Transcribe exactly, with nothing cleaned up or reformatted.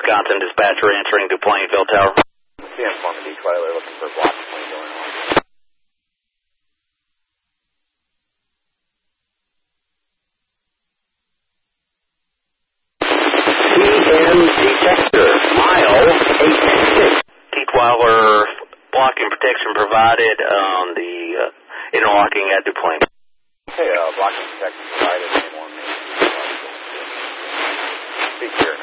Wisconsin dispatcher answering to Plainfield Tower. C M Foreman Detweiler looking for block plane going on. T M detector, mile eight six. Detweiler, blocking protection provided on the uh, interlocking at Duplain. Okay, uh, blocking protection provided. Name one. Speak here.